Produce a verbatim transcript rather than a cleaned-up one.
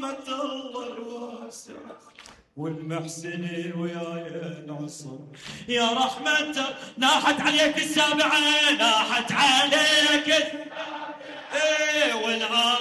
رحمة الله الواسعة والمحسن وياي نعصر يا رحمة. ناحت عليك السابعة، ناحت عليك ايه والعار